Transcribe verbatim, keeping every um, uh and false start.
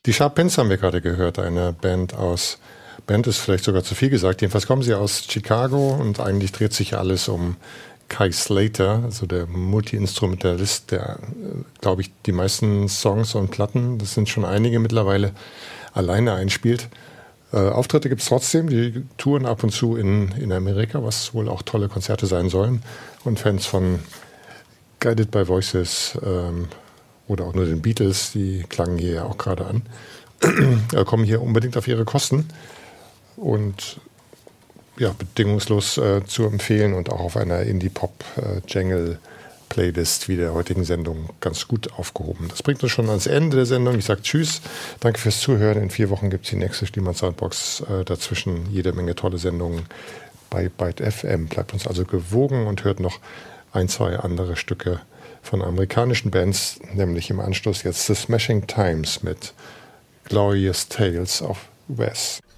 Die Sharp Pens haben wir gerade gehört, eine Band aus, Band ist vielleicht sogar zu viel gesagt, jedenfalls kommen sie aus Chicago und eigentlich dreht sich alles um Kai Slater, also der Multi-Instrumentalist, der, glaube ich, die meisten Songs und Platten, das sind schon einige mittlerweile, alleine einspielt. Äh, Auftritte gibt es trotzdem, die touren ab und zu in, in Amerika, was wohl auch tolle Konzerte sein sollen. Und Fans von Guided by Voices ähm, oder auch nur den Beatles, die klangen hier ja auch gerade an, äh, kommen hier unbedingt auf ihre Kosten und ja, bedingungslos äh, zu empfehlen und auch auf einer Indie-Pop-Jangle-Playlist wie der heutigen Sendung ganz gut aufgehoben. Das bringt uns schon ans Ende der Sendung. Ich sage Tschüss, danke fürs Zuhören. In vier Wochen gibt es die nächste Schliemann Soundbox. Äh, dazwischen jede Menge tolle Sendungen bei Byte F M. Bleibt uns also gewogen und hört noch ein, zwei andere Stücke von amerikanischen Bands, nämlich im Anschluss jetzt The Smashing Times mit Glorious Tales of Wes.